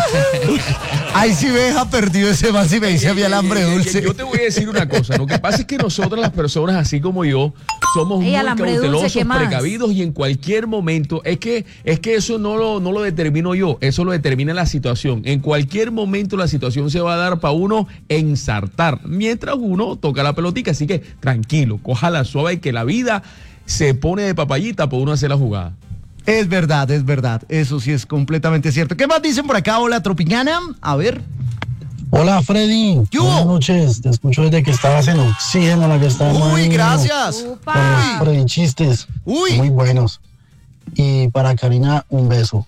Ahí sí me deja perdido ese man si me dice había alambre dulce. Yo te voy a decir una cosa. Lo que pasa es que nosotras las personas, así como yo, somos muy cautelosos, precavidos y en cualquier momento, es que eso no lo determino yo, eso lo determina la situación. En cualquier momento la situación se va a dar para uno ensartar, mientras uno toca la pelotica. Así que tranquilo, cójala suave y que la vida se pone de papayita para uno hacer la jugada. Es verdad, eso sí es completamente cierto. ¿Qué más dicen por acá? Hola, Tropicana, a ver. Hola, Freddy. Buenas noches. Te escucho desde que estabas en Oxígeno, la que estábamos. Uy, gracias. Freddy, chistes. Uy. Muy buenos. Y para Karina, un beso.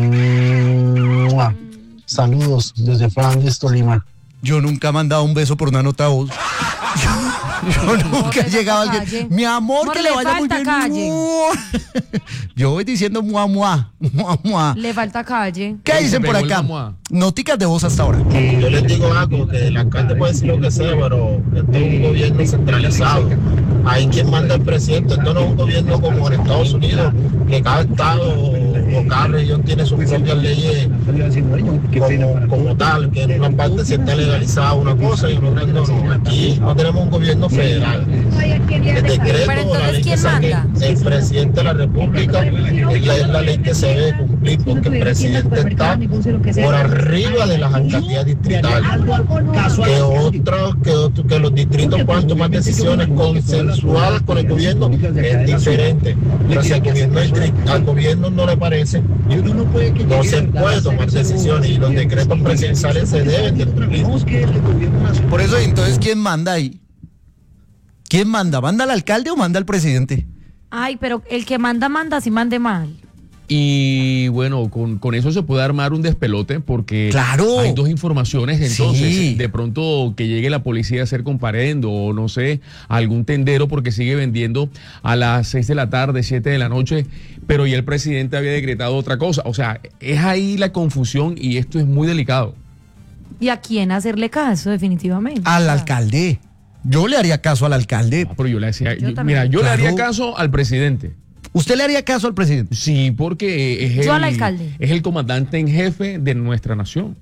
Saludos desde Flandes, Tolima. Yo nunca he mandado un beso por una nota de voz. Yo nunca he llegado a alguien. Mi amor, que le vaya muy bien. Calle. Yo voy diciendo mua, mua, mua, mua. Le falta calle. ¿Qué dicen por acá? Noticas de voz hasta ahora. Yo les digo algo, que el alcalde puede decir lo que sea, pero esto es un gobierno centralizado. Hay quien manda el presidente. Esto no es un gobierno como en Estados Unidos, que cada estado o cada región tiene sus propias leyes como tal, que en una parte sí está legalizada una cosa y en otra no. Aquí no tenemos un gobierno federal. El decreto, pero entonces, la ley ¿quién que saque manda? el presidente de la República es la ley que se debe cumplir, porque el presidente está por arriba de las alcaldías distritales. Que los distritos puedan tomar decisiones consensuadas con el gobierno es diferente. Pero si al gobierno no le parece, no se puede tomar decisiones y los decretos presidenciales se deben de cumplir. Por eso, entonces, ¿quién manda ahí? ¿Quién manda? ¿Manda el alcalde o manda el presidente? Ay, pero el que manda, si mande mal. Y bueno, con eso se puede armar un despelote porque ¡claro! Hay dos informaciones. Entonces, sí, de pronto que llegue la policía a hacer comparendo o no sé, algún tendero porque sigue vendiendo a las 6 de la tarde, 7 de la noche, pero ya el presidente había decretado otra cosa. O sea, es ahí la confusión y esto es muy delicado. ¿Y a quién hacerle caso, definitivamente? Al alcalde. Yo le haría caso al alcalde. Pero yo le decía, Yo le haría caso al presidente. ¿Usted le haría caso al presidente? Sí, porque es al alcalde. Es el comandante en jefe de nuestra nación.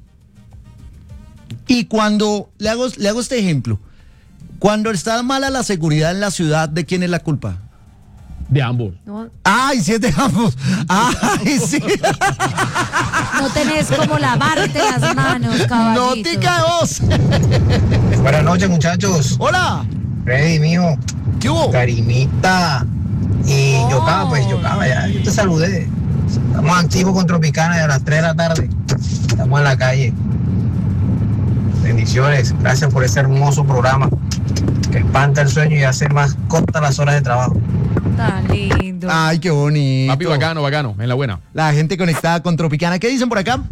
Y cuando, le hago este ejemplo, cuando está mala la seguridad en la ciudad, ¿de quién es la culpa? De ambos. No, ¡Ay, sí es de ambos! ¡Ay, sí! no tenés como lavarte las manos, caballito. ¡Notica de voz! Buenas noches, muchachos. ¡Hola! Freddy, mijo. ¿Qué hubo? Karimita. Y Yocaba, ya, yo te saludé. Estamos activos con Tropicana y a las 3 de la tarde. Estamos en la calle. Bendiciones, gracias por ese hermoso programa que espanta el sueño y hace más cortas las horas de trabajo. Tan lindo. Ay, qué bonito. Papi, bacano, en la buena. La gente conectada con Tropicana. ¿Qué dicen por acá?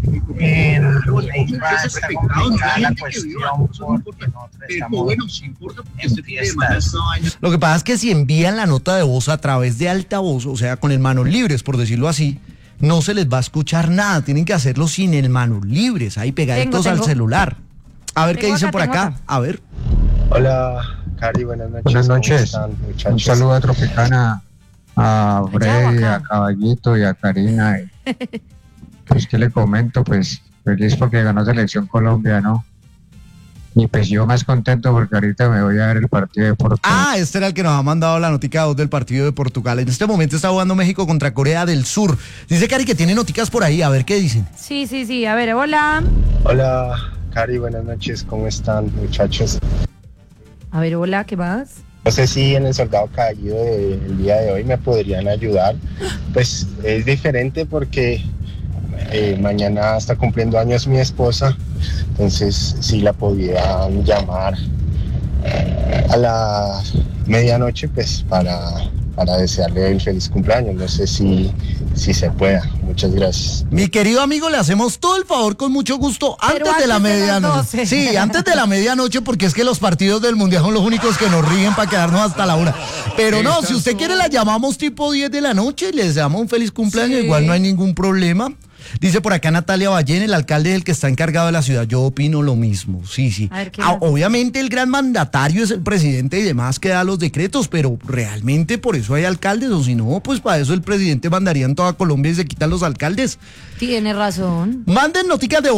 Lo que pasa es que si envían la nota de voz a través de altavoz, o sea, con el manos libres, por decirlo así, no se les va a escuchar nada. Tienen que hacerlo sin el manos libres, ahí pegaditos al celular. A ver qué dicen por acá. A ver. Hola, Cari, buenas noches. Buenas noches. ¿Cómo están, muchachos? Un saludo a Tropicana, a Freddy, a Caballito y a Karina. Pues, ¿qué le comento? Pues, feliz porque ganó Selección Colombia, ¿no? Y pues yo más contento porque ahorita me voy a ver el partido de Portugal. Ah, este era el que nos ha mandado la notica 2 del partido de Portugal. En este momento está jugando México contra Corea del Sur. Dice Cari que tiene noticas por ahí, a ver qué dicen. Sí. A ver, hola. Hola, Cari, buenas noches. ¿Cómo están, muchachos? A ver, hola, ¿qué más? No sé si en el soldado caído del día de hoy me podrían ayudar. Pues es diferente porque mañana está cumpliendo años mi esposa, entonces si la podían llamar a la medianoche pues para desearle el feliz cumpleaños. No sé si se pueda. Muchas gracias. Mi querido amigo, le hacemos todo el favor con mucho gusto antes de la medianoche. Sí, antes de la medianoche, porque es que los partidos del Mundial son los únicos que nos rigen para quedarnos hasta la 1. Pero no, si usted quiere la llamamos tipo 10 de la noche y le deseamos un feliz cumpleaños, igual no hay ningún problema. Dice por acá Natalia Ballén, el alcalde es el que está encargado de la ciudad. Yo opino lo mismo, sí. Obviamente el gran mandatario es el presidente y demás que da los decretos, pero realmente por eso hay alcaldes, o si no, pues para eso el presidente mandaría en toda Colombia y se quitan los alcaldes. Tiene razón. Manden noticas de